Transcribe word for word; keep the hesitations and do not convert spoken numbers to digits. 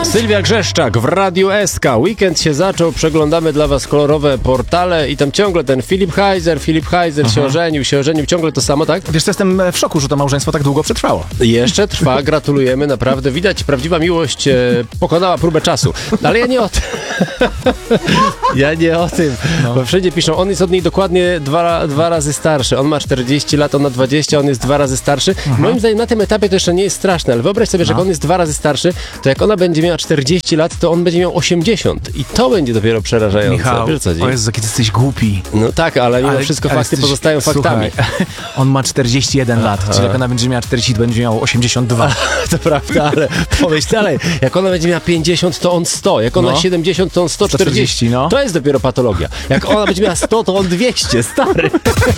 Sylwia Grzeszczak w Radiu S K. Weekend się zaczął, przeglądamy dla was kolorowe portale i tam ciągle ten Filip Heiser, Filip Heiser Aha. się ożenił, się ożenił, ciągle to samo, tak? Wiesz co, jestem w szoku, że to małżeństwo tak długo przetrwało. Jeszcze trwa, gratulujemy, naprawdę widać, prawdziwa miłość e, pokonała próbę czasu. Ale ja nie o tym. ja nie o tym, no. Bo wszędzie piszą, on jest od niej dokładnie dwa, dwa razy starszy. On ma czterdzieści lat, on ma dwadzieścia, on jest dwa razy starszy. Aha. Moim zdaniem na tym etapie to jeszcze nie jest straszne, ale wyobraź sobie, że no. jak on jest dwa razy starszy, to jak ona będzie miała czterdzieści lat, to on będzie miał osiemdziesiąt. I to będzie dopiero przerażające. Michał, wiesz co, o Jezu, jaki ty jesteś głupi. No tak, ale mimo ale, wszystko ale fakty jesteś, pozostają faktami. Słuchaj, on ma czterdzieści jeden lat, czyli jak ona będzie miała czterdzieści, to będzie miał osiemdziesiąt dwa. To prawda, ale pomyśl dalej. Jak ona będzie miała pięćdziesiąt, to on sto. Jak ona no. siedemdziesiąt, to on sto czterdzieści. No. To jest dopiero patologia. Jak ona będzie miała sto, to on dwieście, stary.